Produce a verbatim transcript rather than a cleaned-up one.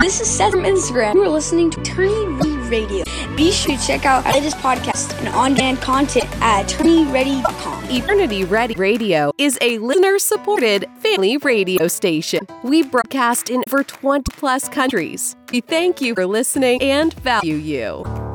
This is Seth from Instagram. You are listening to Attorney Ready Radio. Be sure to check out our latest podcast and on-demand content at attorney ready dot com. Eternity Ready Radio is a listener-supported family radio station. We broadcast in over twenty plus countries. We thank you for listening and value you.